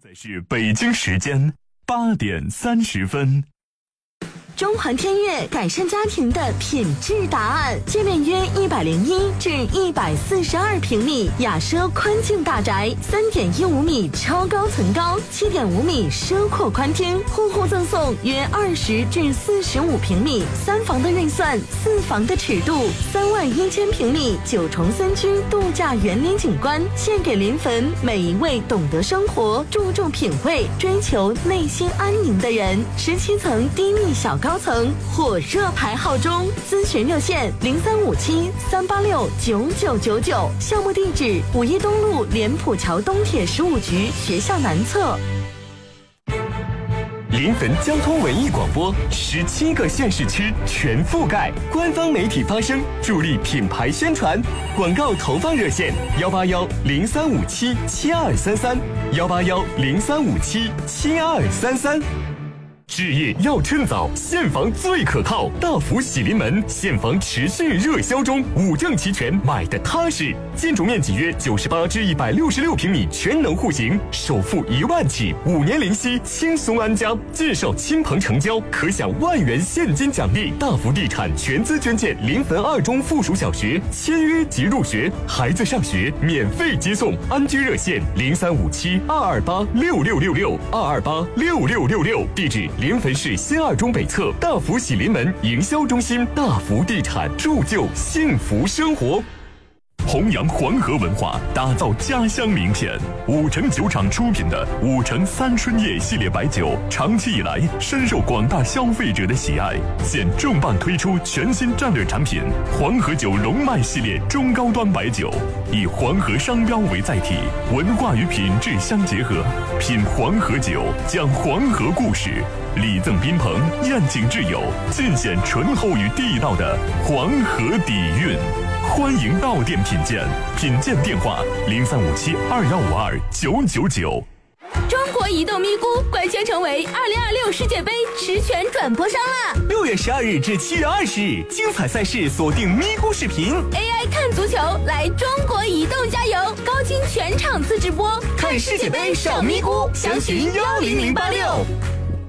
在是北京时间8点30分。 中环天悦改善家庭的品质答案，界面约101至142平米，雅奢宽净大宅，3.15米超高层高，7.5米奢阔宽厅，户户赠送约20至45平米3房的预算，4房的尺度，31000平米9重3居度假园林景观，献给临汾每一位懂得生活、注重品味、追求内心安宁的人。17层低密小高层火热排号中，咨询热线0357-386-9999，项目地址5一东路莲浦桥东铁15局学校南侧。 临汾交通文艺广播17个县市区全覆盖，官方媒体发声，助力品牌宣传。广告投放热线181-0357-7233，181-0357-7233。置业要趁早，现房最可靠。大福喜临门现房持续热销中，5证齐全，买的踏实。建筑面积约98至166平米，全能户型，首付1万起，5年零息，轻松安家。介绍亲朋成交，可享1万元现金奖励。大福地产全资捐建临汾2中附属小学，签约即入学，孩子上学免费接送。安居热线0357-228-6666，228-6666，地址临汾市新2中北侧大福喜临门营销中心。大福地产铸就幸福生活。 弘扬黄河文化，打造家乡名片。5城酒厂出品的5城3春夜系列白酒，长期以来深受广大消费者的喜爱。现重磅推出全新战略产品黄河酒龙脉系列中高端白酒，以黄河商标为载体，文化与品质相结合。品黄河酒，讲黄河故事，礼赠宾朋，宴请挚友，尽显醇厚与地道的黄河底蕴。欢迎到店品鉴，品鉴电话0357-2152-999。 中国移动咪咕官宣成为2026世界杯实权转播商了。 6月12日至7月20日，精彩赛事锁定咪咕视频 ，AI 看足球，来中国移动加油，高清全场次直播， 看世界杯上咪咕，详询10086。